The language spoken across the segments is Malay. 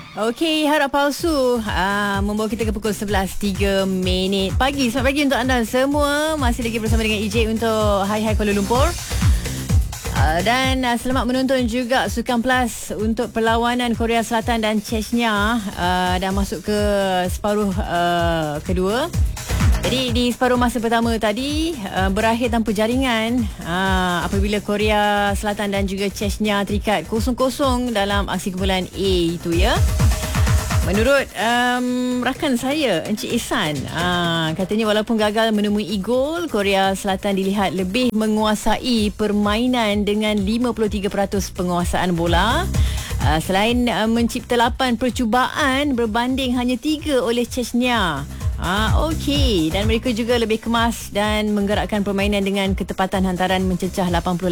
Okey, Harap Palsu membawa kita ke pukul 11.03 pagi. Selamat pagi untuk anda semua. Masih lagi bersama dengan EJ untuk Hai Kuala Lumpur. Dan selamat menonton juga Sukan Plus untuk perlawanan Korea Selatan dan Chechnya. Dah masuk ke separuh kedua. Jadi di separuh masa pertama tadi berakhir tanpa jaringan apabila Korea Selatan dan juga Chechnya terikat 0-0 dalam aksi kumpulan A itu ya. Menurut rakan saya Encik Ihsan, katanya walaupun gagal menemui gol, Korea Selatan dilihat lebih menguasai permainan dengan 53% penguasaan bola. Selain mencipta 8 percubaan berbanding hanya 3 oleh Chechnya. Okey, dan mereka juga lebih kemas dan menggerakkan permainan dengan ketepatan hantaran mencecah 88%.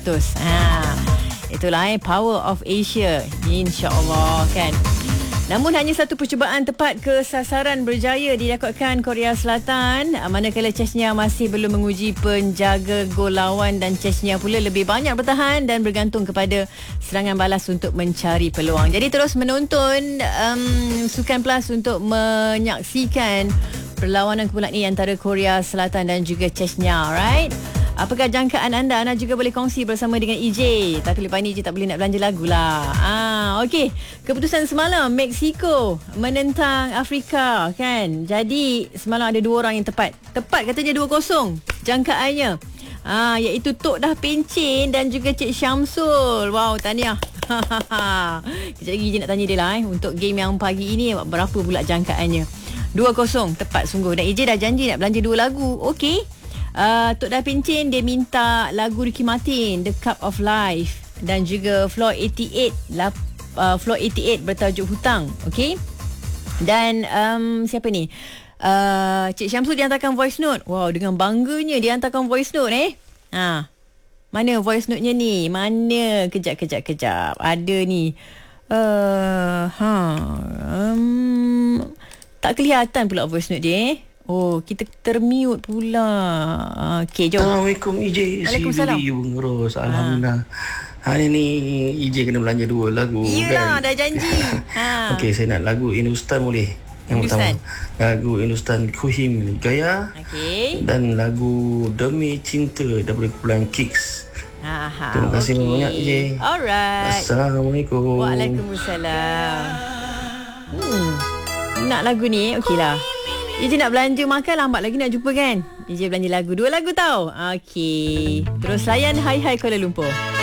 Itulah Power of Asia, insya-Allah kan. Namun hanya satu percubaan tepat ke sasaran berjaya didapatkan Korea Selatan, manakala Chechnya masih belum menguji penjaga gol lawan dan Chechnya pula lebih banyak bertahan dan bergantung kepada serangan balas untuk mencari peluang. Jadi terus menonton Sukan Plus untuk menyaksikan perlawanan kumpulan ini antara Korea Selatan dan juga Chechnya, right? Apakah jangkaan anda? Anda juga boleh kongsi bersama dengan EJ. Tapi lepas ni EJ tak boleh nak belanja lagu lah. Okey. Keputusan semalam, Mexico menentang Afrika kan. Jadi semalam ada 2 orang yang tepat. Tepat katanya 2-0 jangkaannya. Iaitu Tok Dah Pencin dan juga Cik Syamsul. Wow, tahniah. Kejap lagi EJ nak tanya dia lah untuk game yang pagi ini berapa pula jangkaannya. 2-0 tepat sungguh. Dan EJ dah janji nak belanja 2 lagu. Okey. Tok Dah Pencin dia minta lagu Ricky Martin The Cup of Life dan juga Floor 88 Floor 88 bertajuk Hutang. Okey. Dan siapa ni? Cik Syamsul dia hantarkan voice note. Wow, dengan bangganya dia hantarkan voice note Mana voice note-nya ni? Mana? Kejap. Ada ni. Tak kelihatan pula voice note dia. Oh, kita termute pula. Okey, jom. Assalamualaikum EJ. Waalaikumsalam. Ngurus. Alhamdulillah. Hari ni EJ kena belanja 2 lagu. Iyalah, kan? dah janji. Okey, saya nak lagu Hindustan boleh? Yang Hindustan. pertama, lagu Hindustan Kuhim Gaya. Okey. Dan lagu Demi Cinta daripada kumpulan Kicks. Terima kasih banyak EJ. Alright. Assalamualaikum. Waalaikumsalam. Nak lagu ni, okeylah. EJ nak belanja makan, lambat lagi nak jumpa kan. EJ belanja lagu 2 lagu tau. Okey. Terus layan Hai Kuala Lumpur.